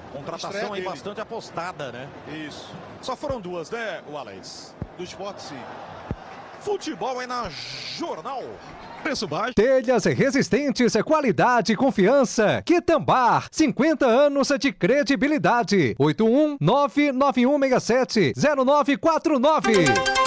Contratação aí bastante apostada, né? Isso. Só foram duas, né, Wallace? Do Sport, sim. Futebol é na Jornal. Preço baixo. Telhas resistentes, qualidade e confiança. Quitambar, 50 anos de credibilidade. 81991670949.